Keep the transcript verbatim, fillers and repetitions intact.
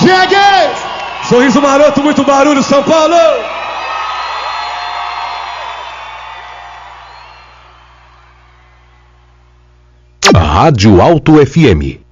Chegue! Sorriso maroto, muito barulho, São Paulo! Rádio Alto F M.